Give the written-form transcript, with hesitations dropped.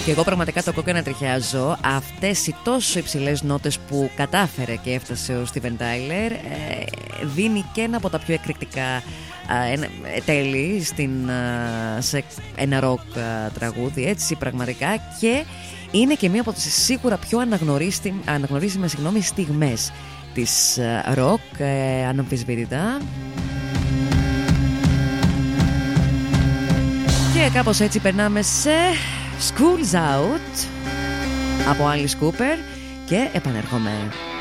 Και εγώ πραγματικά το κόκκινα τριχιάζω. Αυτές οι τόσο υψηλές νότες που κατάφερε και έφτασε ο Στίβεν Τάιλερ δίνει και ένα από τα πιο εκρηκτικά τέλη σε ένα ροκ τραγούδι, έτσι πραγματικά, και είναι και μία από τις σίγουρα πιο αναγνωρίσιμες στιγμές της ροκ, αναμφισβήτητα. Και κάπως έτσι περνάμε σε School's Out από Alice Cooper και επανέρχομαι.